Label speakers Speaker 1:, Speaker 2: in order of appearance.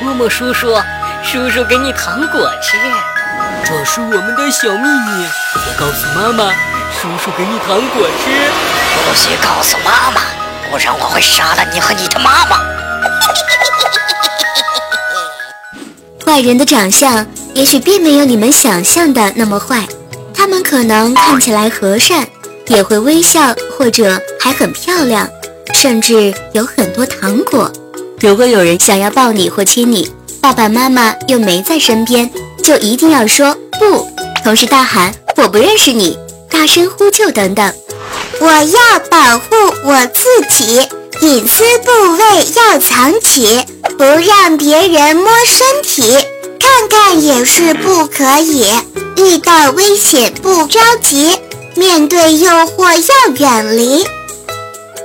Speaker 1: 默默叔叔，叔叔给你糖果吃。
Speaker 2: 这是我们的小秘密，别告诉妈妈。叔叔给你糖果吃。
Speaker 1: 不许告诉妈妈，不然我会杀了你和你的妈妈。
Speaker 3: 坏人的长相也许并没有你们想象的那么坏，他们可能看起来和善，也会微笑，或者还很漂亮，甚至有很多糖果。如果有人想要抱你或亲你，爸爸妈妈又没在身边，就一定要说不，同时大喊我不认识你，大声呼救等等。
Speaker 4: 我要保护我自己，隐私部位要藏起，不让别人摸身体，看看也是不可以。遇到危险不着急，面对诱惑要远离，